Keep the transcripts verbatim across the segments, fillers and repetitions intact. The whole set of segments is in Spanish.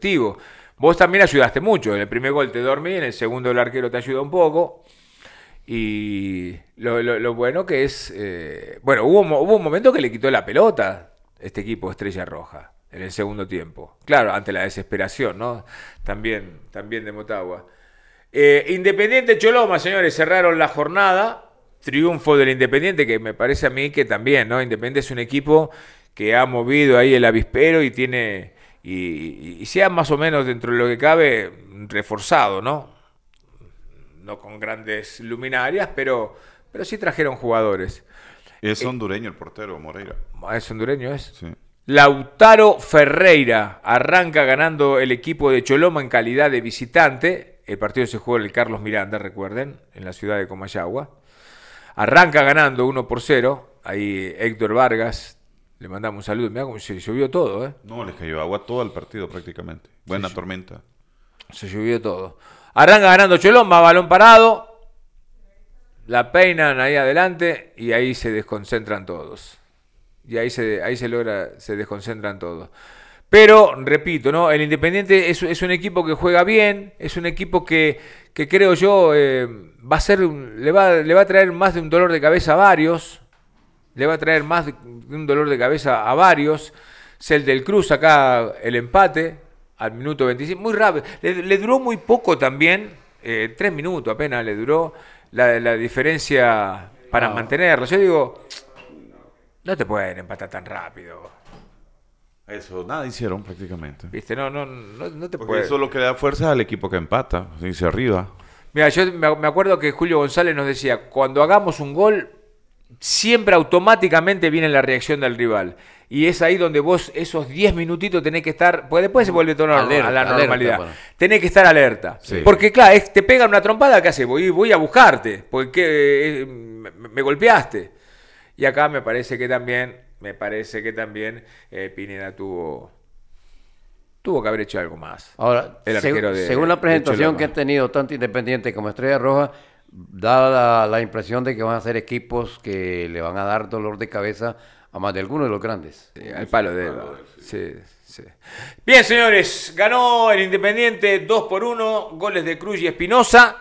efectivo. Vos también ayudaste mucho. En el primer gol te dormí, en el segundo el arquero te ayudó un poco. Y lo, lo, lo bueno que es... Eh, bueno, hubo, hubo un momento que le quitó la pelota este equipo Estrella Roja en el segundo tiempo. Claro, ante la desesperación, ¿no? También, también de Motagua. Eh, Independiente Choloma, señores, cerraron la jornada. Triunfo del Independiente, que me parece a mí que también, ¿no? Independiente es un equipo que ha movido ahí el avispero y tiene... Y, y, y se ha más o menos, dentro de lo que cabe, reforzado, ¿no? No con grandes luminarias, pero, pero sí trajeron jugadores. Es eh, hondureño el portero, Moreira. ¿Es hondureño? ¿Es? Sí. Lautaro Ferreira arranca ganando el equipo de Choloma en calidad de visitante. El partido se jugó en el Carlos Miranda, recuerden, en la ciudad de Comayagua. Arranca ganando uno por cero. Ahí Héctor Vargas, le mandamos un saludo. Mirá cómo se llovió todo, ¿eh? No, les cayó agua todo el partido prácticamente. Buena Sí, tormenta. Se llovió todo. Arranca ganando Choloma, balón parado. La peinan ahí adelante y ahí se desconcentran todos. Y ahí se, ahí se logra, se desconcentran todos. Pero, repito, ¿no? El Independiente es, es un equipo que juega bien, es un equipo que, que creo yo eh, va a ser, le va, le va a traer más de un dolor de cabeza a varios. Le va a traer más de un dolor de cabeza a varios. Cel del Cruz acá el empate al minuto veinticinco. Muy rápido. Le, le duró muy poco también. Eh, tres minutos apenas le duró la, la diferencia para No. mantenerlo. Yo digo, no te pueden empatar tan rápido. Eso, nada hicieron prácticamente. ¿Viste? No, no, no, no te Porque puede. eso es lo que le da fuerza al equipo que empata, se dice arriba. Mira, yo me me acuerdo que Julio González nos decía, cuando hagamos un gol, siempre automáticamente viene la reacción del rival. Y es ahí donde vos esos diez minutitos tenés que estar, porque después se vuelve todo Alerta, a la normalidad. alerta, bueno. Tenés que estar alerta. Sí. Porque claro, es, te pegan una trompada, ¿qué haces? Voy, voy a buscarte, porque eh, me, me golpeaste. Y acá me parece que también, me parece que también eh, Pineda tuvo, tuvo que haber hecho algo más. Ahora, El seg- arquero de- según la de presentación Choloma. que han tenido tanto Independiente como Estrella Roja, da la, la impresión de que van a ser equipos que le van a dar dolor de cabeza a más de algunos de los grandes. Sí, al palo de Eva. Sí, sí. Bien, señores, ganó el Independiente dos por uno, goles de Cruz y Espinosa.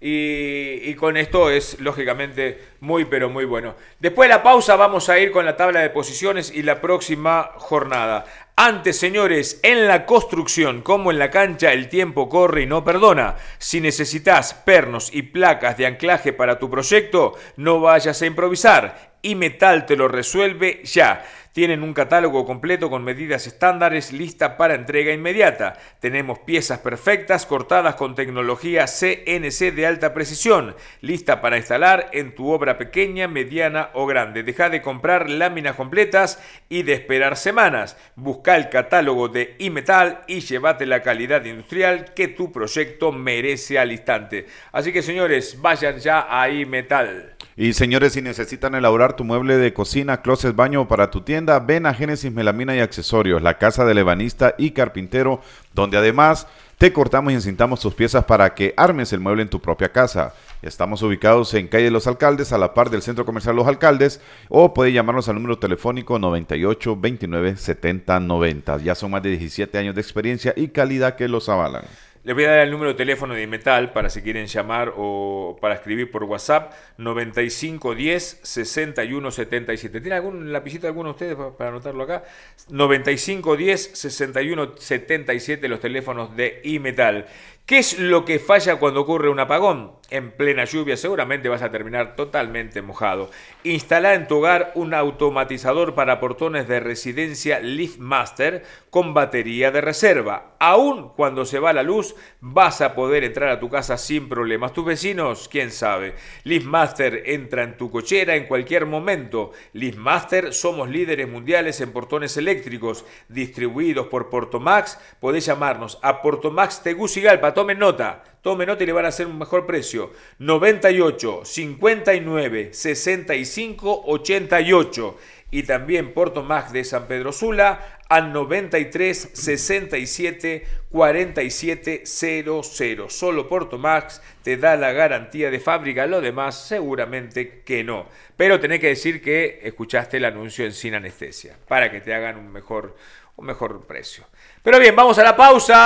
Y, y con esto es, lógicamente, muy, pero muy bueno. Después de la pausa vamos a ir con la tabla de posiciones y la próxima jornada. Antes, señores, en la construcción, como en la cancha, el tiempo corre y no perdona. Si necesitas pernos y placas de anclaje para tu proyecto, no vayas a improvisar. Imetal te lo resuelve ya. Tienen un catálogo completo con medidas estándares lista para entrega inmediata. Tenemos piezas perfectas cortadas con tecnología C N C de alta precisión, lista para instalar en tu obra pequeña, mediana o grande. Deja de comprar láminas completas y de esperar semanas. Busca el catálogo de Imetal y llévate la calidad industrial que tu proyecto merece al instante. Así que, señores, vayan ya a Imetal. Y señores, si necesitan elaborar tu mueble de cocina, closet, baño para tu tienda, ven a Génesis Melamina y Accesorios, la casa del ebanista y carpintero, donde además te cortamos y encintamos tus piezas para que armes el mueble en tu propia casa. Estamos ubicados en calle Los Alcaldes, a la par del Centro Comercial Los Alcaldes, o puede llamarnos al número telefónico noventa y ocho, veintinueve, setenta, noventa. Ya son más de diecisiete años de experiencia y calidad que los avalan. Les voy a dar el número de teléfono de Imetal para si quieren llamar o para escribir por WhatsApp, noventa y cinco diez, sesenta y uno setenta y siete. ¿Tiene algún lapicito alguno de ustedes para anotarlo acá? noventa y cinco diez, sesenta y uno setenta y siete, los teléfonos de Imetal. ¿Qué es lo que falla cuando ocurre un apagón? En plena lluvia seguramente vas a terminar totalmente mojado. Instala en tu hogar un automatizador para portones de residencia LiftMaster con batería de reserva. Aún cuando se va la luz, vas a poder entrar a tu casa sin problemas. ¿Tus vecinos? ¿Quién sabe? LiftMaster entra en tu cochera en cualquier momento. LiftMaster, somos líderes mundiales en portones eléctricos, distribuidos por Portomax. Podés llamarnos a Portomax Tegucigalpa. Tomen nota, tomen nota y le van a hacer un mejor precio. noventa y ocho, cincuenta y nueve, sesenta y cinco, ochenta y ocho. Y también Portomax de San Pedro Sula al noventa y tres, sesenta y siete, cuarenta y siete, cero cero. Solo Portomax te da la garantía de fábrica, lo demás seguramente que no. Pero tenés que decir que escuchaste el anuncio en Sin Anestesia para que te hagan un mejor, un mejor precio. Pero bien, vamos a la pausa.